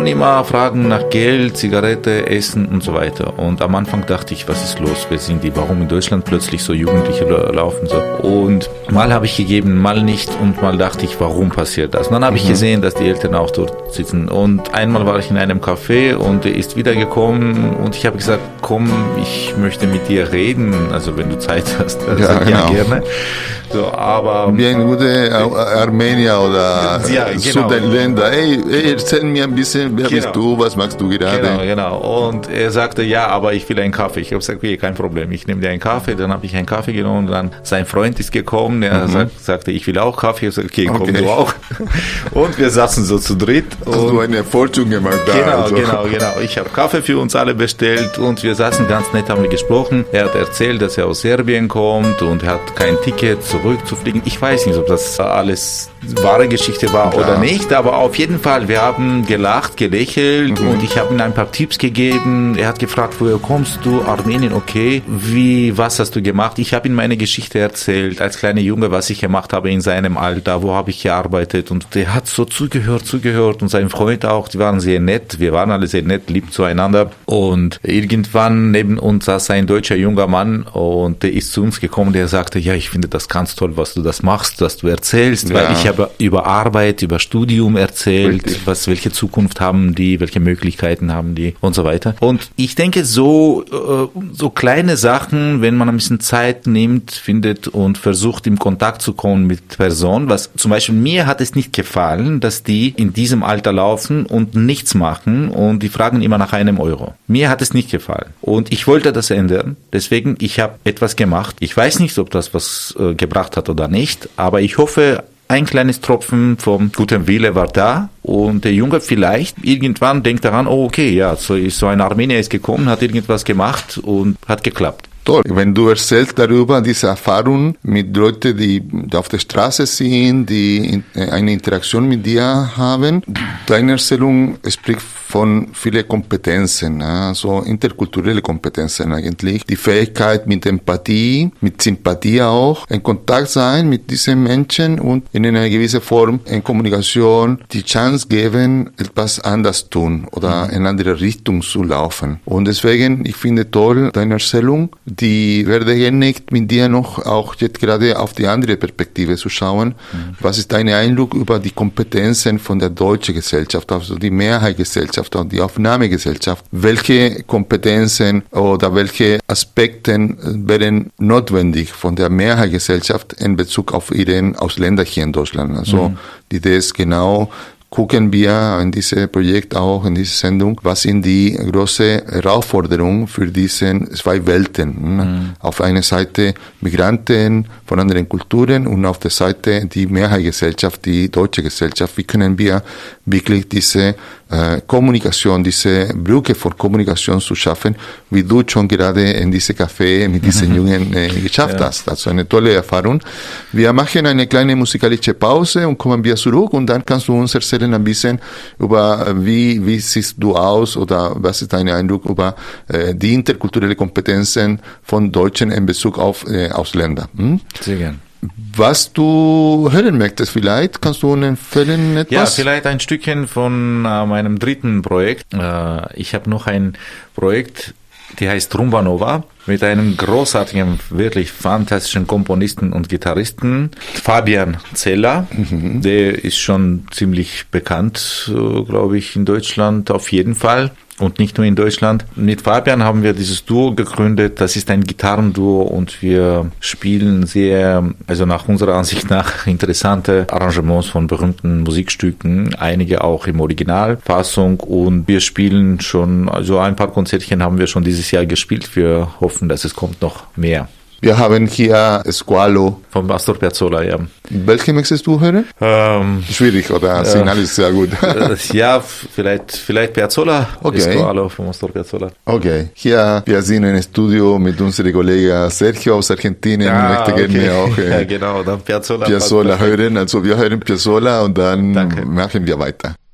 immer Fragen nach Geld, Zigarette, Essen und so weiter. Und am Anfang dachte ich, was ist los? Wer sind die? Warum in Deutschland plötzlich so Jugendliche laufen so? Und mal habe ich gegeben, mal nicht und mal dachte ich, warum passiert das? Und dann habe ich gesehen, dass die Eltern auch dort sitzen. Und einmal war ich in einem Café und er ist wiedergekommen und ich habe gesagt, komm, ich möchte mit dir reden. Also wenn du Zeit hast, dann sag ja gerne. So, aber wie ein guter Armenier oder Südländer. Ey, erzähl mir ein bisschen, wer bist du, was machst du gerade? Genau. Und er sagte, ja, aber ich will einen Kaffee. Ich habe gesagt, okay, kein Problem, ich nehme dir einen Kaffee. Dann habe ich einen Kaffee genommen und dann sein Freund ist gekommen. Er sagte, ich will auch Kaffee. Ich sagte, okay, komm du auch. Und wir saßen so zu dritt. Hast du eine Fortune gemacht da? Genau. Ich habe Kaffee für uns alle bestellt und wir saßen ganz nett, haben wir gesprochen. Er hat erzählt, dass er aus Serbien kommt und er hat kein Ticket zurückzufliegen. Ich weiß nicht, ob das alles wahre Geschichte war oder nicht, aber auf jeden Fall, wir haben gelacht, gelächelt und ich habe ihm ein paar Tipps gegeben. Er hat gefragt, woher kommst du? Armenien, okay. Was hast du gemacht? Ich habe ihm meine Geschichte erzählt, als kleiner Junge, was ich gemacht habe in seinem Alter, wo habe ich gearbeitet und der hat so zugehört und sein Freund auch, die waren sehr nett, wir waren alle sehr nett, lieb zueinander und irgendwann neben uns saß ein deutscher junger Mann und der ist zu uns gekommen, der sagte, ja, ich finde das ganz toll, was du das machst, was du erzählst, weil ich habe über Arbeit, über Studium erzählt, welche Zukunft haben die, welche Möglichkeiten haben die und so weiter. Und ich denke, so kleine Sachen, wenn man ein bisschen Zeit nimmt, findet und versucht, in Kontakt zu kommen mit Personen, was zum Beispiel mir hat es nicht gefallen, dass die in diesem Alter laufen und nichts machen und die fragen immer nach €1. Mir hat es nicht gefallen. Und ich wollte das ändern. Deswegen, ich habe etwas gemacht. Ich weiß nicht, ob das was gebracht hat oder nicht, aber ich hoffe, ein kleines Tropfen vom guten Wille war da und der Junge vielleicht irgendwann denkt daran, oh okay, ja, so ein Armenier ist gekommen, hat irgendwas gemacht und hat geklappt. Toll. Wenn du erzählst darüber, diese Erfahrung mit Leuten, die auf der Straße sind, die eine Interaktion mit dir haben, deine Erzählung spricht von vielen Kompetenzen, also interkulturelle Kompetenzen eigentlich. Die Fähigkeit mit Empathie, mit Sympathie auch, in Kontakt sein mit diesen Menschen und in einer gewissen Form in Kommunikation die Chance geben, etwas anders tun oder in eine andere Richtung zu laufen. Und deswegen, ich finde toll deine Erzählung, die werde gerne mit dir noch auch jetzt gerade auf die andere Perspektive zu schauen. Was ist dein Eindruck über die Kompetenzen von der deutschen Gesellschaft, also die Mehrheitsgesellschaft und die Aufnahmegesellschaft? Welche Kompetenzen oder welche Aspekte wären notwendig von der Mehrheitsgesellschaft in Bezug auf ihren Ausländer hier in Deutschland? Also die Idee ist genau, gucken wir in diesem Projekt auch, in dieser Sendung, was sind die großen Herausforderungen für diese zwei Welten. Auf einer Seite Migranten von anderen Kulturen und auf der Seite die Mehrheitsgesellschaft, die deutsche Gesellschaft. Wie können wir wirklich diese Kommunikation, diese Brücke von Kommunikation zu schaffen, wie du schon gerade in diesem Café mit diesen Jungen geschafft hast. Also eine tolle Erfahrung. Wir machen eine kleine musikalische Pause und kommen wir zurück und dann kannst du uns erzählen ein bisschen über wie siehst du aus oder was ist dein Eindruck über die interkulturelle Kompetenzen von Deutschen in Bezug auf Ausländer. Sehr gern. Was du hören möchtest vielleicht, kannst du uns empfehlen etwas? Ja, vielleicht ein Stückchen von meinem dritten Projekt. Ich habe noch ein Projekt, die heißt Rumba Nova, mit einem großartigen, wirklich fantastischen Komponisten und Gitarristen, Fabian Zeller. Der ist schon ziemlich bekannt, glaube ich, in Deutschland auf jeden Fall. Und nicht nur in Deutschland. Mit Fabian haben wir dieses Duo gegründet. Das ist ein Gitarrenduo und wir spielen also nach unserer Ansicht nach, interessante Arrangements von berühmten Musikstücken. Einige auch im Originalfassung und wir spielen schon, also ein paar Konzertchen haben wir schon dieses Jahr gespielt. Wir hoffen, dass es kommt noch mehr. Wir haben hier Squalo. Von Astor Piazzolla, ja. Welche möchtest du hören? Schwierig, oder? Signal ist sehr gut. Ja, vielleicht Piazzolla. Okay. Squalo von Astor Piazzolla. Okay. Hier, wir sind im Studio mit unserem Kollegen Sergio aus Argentinien. Ich möchte gerne auch ja, genau, dann Piazzolla hören. Also wir hören Piazzolla und dann machen wir weiter.